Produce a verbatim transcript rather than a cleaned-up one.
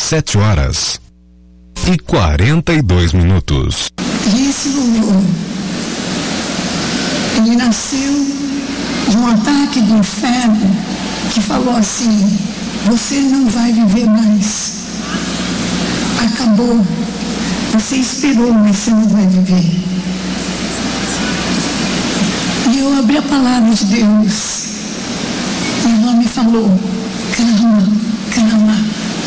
sete horas e quarenta e dois minutos. E esse louvor, ele nasceu de um ataque do inferno que falou assim: você não vai viver mais. Acabou. Você esperou, mas você não vai viver. E eu abri a palavra de Deus. E ela me falou: calma, calma.